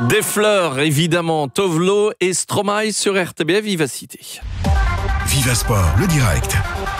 Des fleurs, évidemment, Tovlo et Stromae sur RTBF Vivacité. Vivasport, le direct.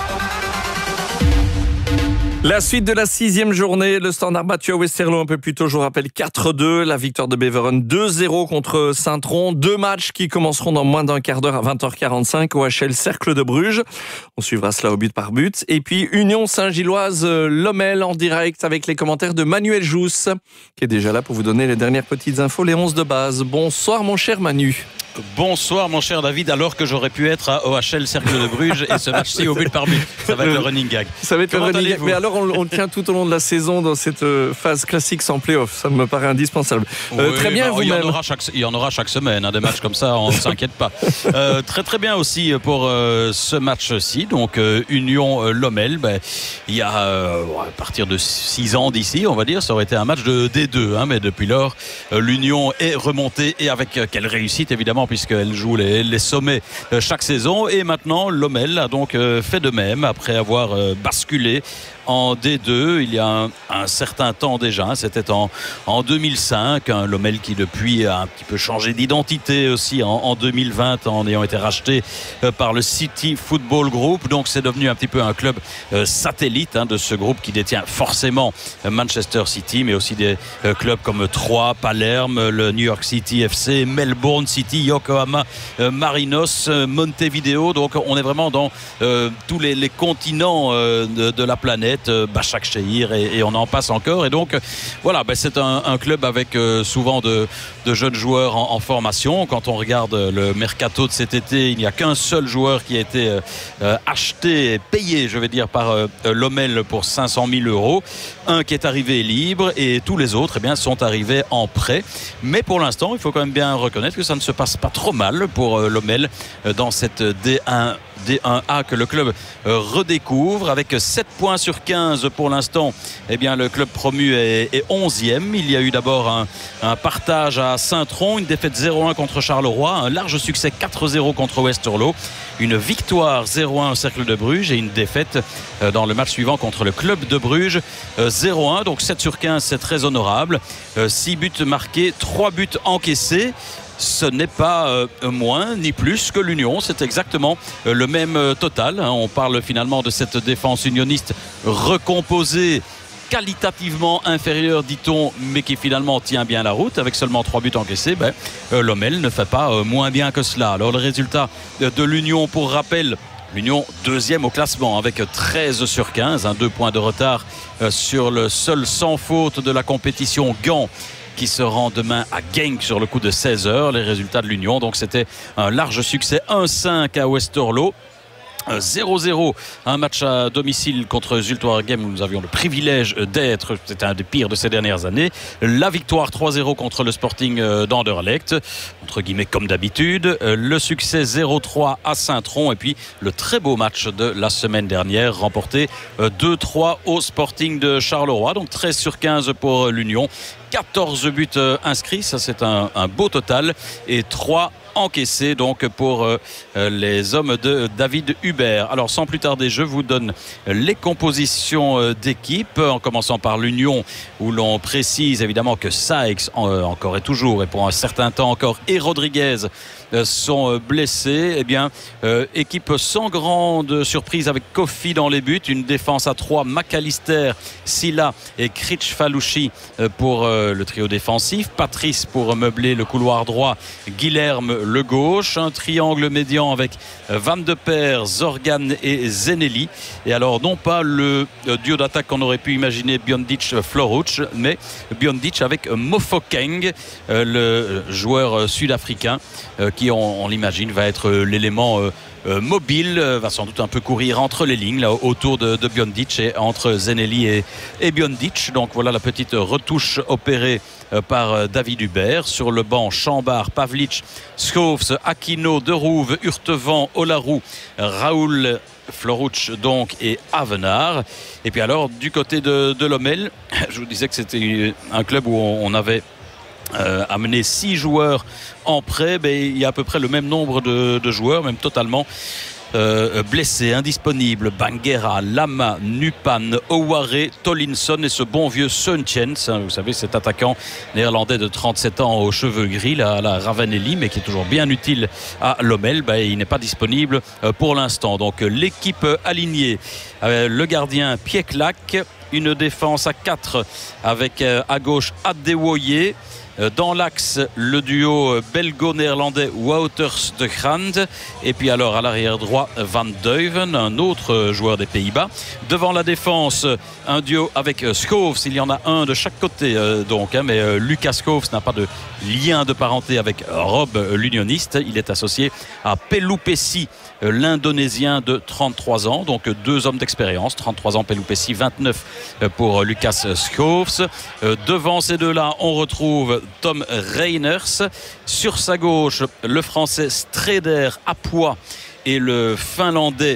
La suite de la 6e journée, le Standard battu à Westerlo un peu plus tôt, je vous rappelle 4-2, la victoire de Beveren 2-0 contre Saint-Tron, 2 matchs qui commenceront dans moins d'un quart d'heure à 20h45 au HL Cercle de Bruges. On suivra cela au but par but. Et puis Union Saint-Gilloise Lommel en direct avec les commentaires de Manuel Jousse, qui est déjà là pour vous donner les dernières petites infos, les 11 de base. Bonsoir mon cher Manu. Bonsoir mon cher David, alors que j'aurais pu être à OHL Cercle de Bruges et ce match-ci au but par but. Ça va être le running gag. Ça va être le running gag. Mais alors on le tient tout au long de la saison dans cette phase classique sans play-off. Ça me paraît indispensable. Oui, très bien vous-même. Il y en aura chaque semaine, des matchs comme ça, on ne s'inquiète pas. Très très bien aussi pour ce match-ci. Donc Union Lommel, il y a à partir de 6 ans d'ici, on va dire, ça aurait été un match de D2. Mais depuis lors, l'Union est remontée et avec quelle réussite évidemment, puisqu'elle joue les sommets chaque saison. Et maintenant, Lommel a donc fait de même après avoir basculé en D2 il y a un certain temps déjà. C'était en 2005, Lommel qui depuis a un petit peu changé d'identité aussi en 2020 en ayant été racheté par le City Football Group. Donc c'est devenu un petit peu un club satellite de ce groupe qui détient forcément Manchester City, mais aussi des clubs comme Troyes, Palerme, le New York City FC, Melbourne City, Yokohama Marinos, Montevideo. Donc on est vraiment dans tous les continents de la planète, Başakşehir et on en passe encore. Et donc voilà, c'est un club avec souvent de jeunes joueurs en formation. Quand on regarde le mercato de cet été, il n'y a qu'un seul joueur qui a été acheté et payé, je vais dire, par Lommel pour 500 000 €. Un qui est arrivé libre et tous les autres sont arrivés en prêt. Mais pour l'instant, il faut quand même bien reconnaître que ça ne se passe pas trop mal pour Lommel dans cette D1A que le club redécouvre avec 7 points sur 15 pour l'instant. Le club promu est 11e. Il y a eu d'abord un partage à Saint-Tron, une défaite 0-1 contre Charleroi, un large succès 4-0 contre Westerlo, une victoire 0-1 au Cercle de Bruges et une défaite dans le match suivant contre le club de Bruges 0-1. Donc 7 sur 15, c'est très honorable. 6 buts marqués, 3 buts encaissés. Ce n'est pas moins ni plus que l'Union, c'est exactement le même total. On parle finalement de cette défense unioniste recomposée, qualitativement inférieure, dit-on, mais qui finalement tient bien la route avec seulement 3 buts encaissés. Lommel ne fait pas moins bien que cela. Alors le résultat de l'Union, pour rappel, l'Union 2e au classement avec 13 sur 15, 2 points de retard sur le seul sans faute de la compétition, Gand, qui se rend demain à Genk sur le coup de 16h. Les résultats de l'Union, donc c'était un large succès, 1-5 à Westerlo, 0-0, un match à domicile contre Zultwaargem où nous avions le privilège d'être, c'était un des pires de ces dernières années. La victoire 3-0 contre le Sporting d'Anderlecht, entre guillemets comme d'habitude. Le succès 0-3 à Saint-Tron et puis le très beau match de la semaine dernière remporté 2-3 au Sporting de Charleroi. Donc 13 sur 15 pour l'Union, 14 buts inscrits, ça c'est un beau total, et 3 encaissé donc pour les hommes de David Hubert. Alors sans plus tarder, je vous donne les compositions d'équipe, en commençant par l'Union où l'on précise évidemment que Sykes encore et toujours et pour un certain temps encore et Rodriguez sont blessés. Équipe sans grande surprise avec Kofi dans les buts, une défense à 3, McAllister, Silla et Kricfalusi pour le trio défensif, Patrice pour meubler le couloir droit, Guilherme le gauche, un triangle médian avec Van de Per, Zorgan et Zeneli. Et alors non pas le duo d'attaque qu'on aurait pu imaginer, Biondic-Floruc, mais Biondic avec Mofokeng, le joueur sud-africain qui on l'imagine va être l'élément mobile, va sans doute un peu courir entre les lignes là, autour de Biondic et entre Zeneli et Biondic. Donc voilà la petite retouche opérée par David Hubert. Sur le banc, Chambard, Pavlic, Schoofs, Aquino, Derouve, Hurtevant, Olarou, Raoul, Floruc donc et Avenard. Et puis alors du côté de Lommel, je vous disais que c'était un club où on avait amené 6 joueurs en prêt. Il y a à peu près le même nombre de joueurs, même totalement, blessés, indisponibles, Banguera, Lama, Nupan, Ouare, Tolinson et ce bon vieux Suntjens, vous savez, cet attaquant néerlandais de 37 ans aux cheveux gris, la Ravanelli, mais qui est toujours bien utile à Lommel. Il n'est pas disponible pour l'instant. Donc l'équipe alignée, le gardien Pieklak, une défense à 4 avec à gauche Adewoye. Dans l'axe, le duo belgo-néerlandais Wouters de Grand. Et puis alors à l'arrière droit, Van Deuven, un autre joueur des Pays-Bas. Devant la défense, un duo avec Schoofs. Il y en a un de chaque côté mais Lucas Schoofs n'a pas de lien de parenté avec Rob l'Unioniste. Il est associé à Pelupessi, l'Indonésien de 33 ans. Donc 2 hommes d'expérience, 33 ans Pelupessi, 29 pour Lucas Schoofs. Devant ces deux-là, on retrouve Tom Reiners. Sur sa gauche, le français Streder Apua et le finlandais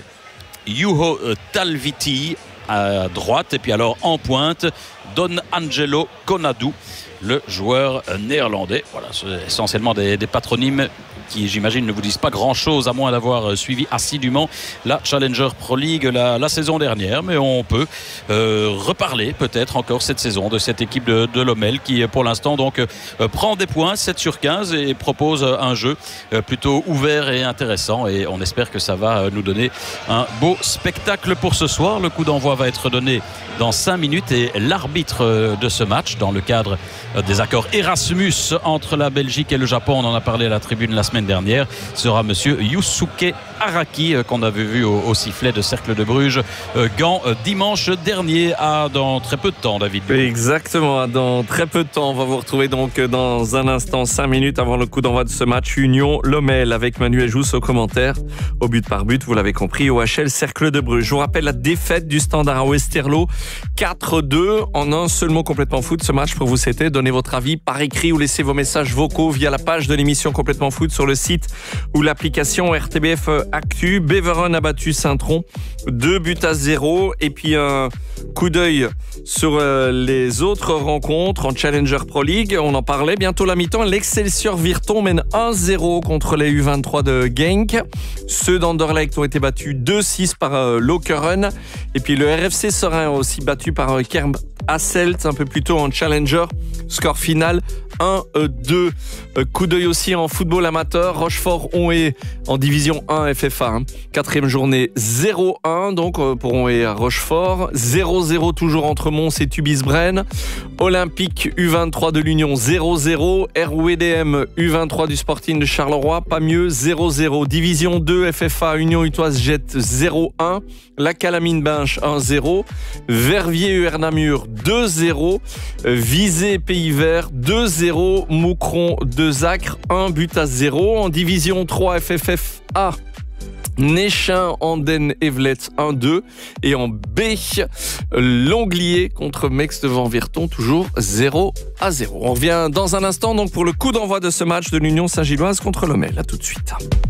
Juho Talviti à droite. Et puis alors en pointe, Don Angelo Konadu, le joueur néerlandais. Voilà, c'est essentiellement des patronymes qui, j'imagine, ne vous disent pas grand-chose à moins d'avoir suivi assidûment la Challenger Pro League la saison dernière. Mais on peut reparler peut-être encore cette saison de cette équipe de Lommel qui, pour l'instant, donc prend des points, 7/15, et propose un jeu plutôt ouvert et intéressant. Et on espère que ça va nous donner un beau spectacle pour ce soir. Le coup d'envoi va être donné dans 5 minutes et l'arbitre de ce match, dans le cadre des accords Erasmus entre la Belgique et le Japon, on en a parlé à la tribune la semaine dernière, sera monsieur Yusuke Araki, qu'on avait vu au sifflet de Cercle de Bruges, Gand, dimanche dernier, dans très peu de temps, David. Exactement, dans très peu de temps. On va vous retrouver donc dans un instant, 5 minutes avant le coup d'envoi de ce match Union Lommel, avec Manuel Jousse au commentaire, au but par but, vous l'avez compris, OHL Cercle de Bruges. Je vous rappelle la défaite du Standard à Westerlo, 4-2, en un seul mot complètement foot. Ce match pour vous, c'était: donnez votre avis par écrit ou laissez vos messages vocaux via la page de l'émission Complètement Foot sur le site ou l'application RTBF Actu. Beveren a battu Saint-Tron 2-0. Et puis un coup d'œil sur les autres rencontres en Challenger Pro League. On en parlait, bientôt la mi-temps. L'Excelsior Virton mène 1-0 contre les U23 de Genk. Ceux d'Anderlecht ont été battus 2-6 par Lokeren. Et puis le RFC Serein aussi battu par Kerm Hasselt un peu plus tôt en Challenger. Score final 1-2. Coup d'œil aussi en football amateur. Rochefort-Onhaye en division 1 FFA. 4e journée 0-1 donc pour Onhaye à Rochefort. 0-0 toujours entre Mons et Tubize-Brennes. Olympique U23 de l'Union 0-0. RWDM U23 du Sporting de Charleroi, pas mieux, 0-0. Division 2 FFA, Union Utoise Jette 0-1. La Calamine Binche 1-0. Verviers UR Namur 2-0. Visé Pays Vert 2-0. Moucron de Zacre 1-0. En division 3 FFFA, Néchin, Anden, Evelet 1-2. Et en B, Longlier contre Mex devant Virton, toujours 0-0. On revient dans un instant donc pour le coup d'envoi de ce match de l'Union Saint-Gilloise contre Lommel. À tout de suite.